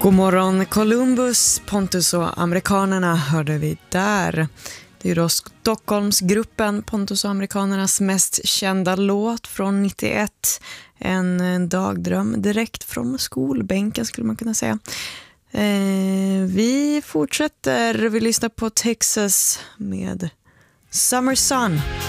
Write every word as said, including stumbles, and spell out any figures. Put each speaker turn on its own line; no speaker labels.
God morgon Columbus, Pontus och amerikanerna hörde vi där. Det är då Stockholmsgruppen Pontus och amerikanernas mest kända låt från nittioett. En, en dagdröm direkt från skolbänken skulle man kunna säga. Eh, vi fortsätter, vi lyssnar på Texas med Summer Sun.